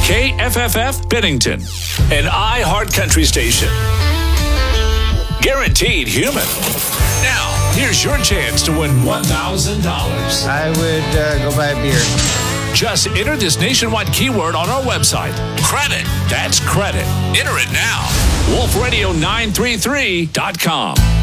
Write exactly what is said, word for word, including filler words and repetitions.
K F F F Bennington, an iHeart Country station. Guaranteed human. Now, here's your chance to win one thousand dollars. I would uh, go buy a beer. Just enter this nationwide keyword on our website. Credit. That's credit. Enter it now. wolf radio nine three three dot com.